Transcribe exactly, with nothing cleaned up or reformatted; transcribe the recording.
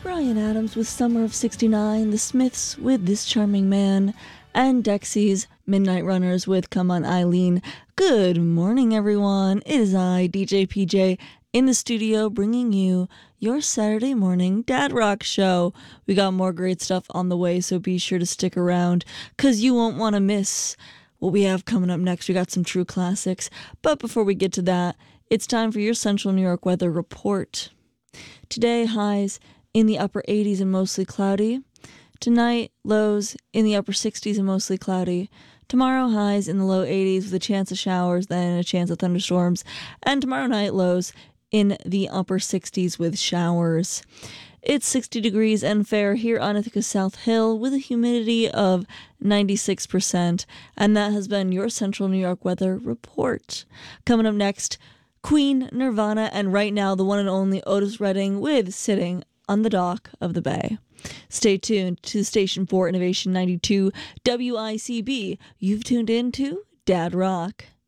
Bryan Adams with Summer of sixty-nine, The Smiths with This Charming Man, and Dexy's Midnight Runners with Come On Eileen. Good morning, everyone. It is I, D J P J, in the studio bringing you your Saturday morning Dad Rock show. We got more great stuff on the way, so be sure to stick around, because you won't want to miss what we have coming up next. We got some true classics. But before we get to that, it's time for your Central New York weather report. Today, highs in the upper eighties and mostly cloudy. Tonight, lows in the upper sixties and mostly cloudy. Tomorrow, highs in the low eighties with a chance of showers, then a chance of thunderstorms. And tomorrow night, lows in the upper sixties with showers. It's sixty degrees and fair here on Ithaca South Hill with a humidity of ninety-six percent. And that has been your Central New York weather report. Coming up next, Queen, Nirvana, and right now the one and only Otis Redding with Sitting on the Dock of the Bay. Stay tuned to the station for Innovation ninety-two W I C B. You've tuned in to Dad Rock.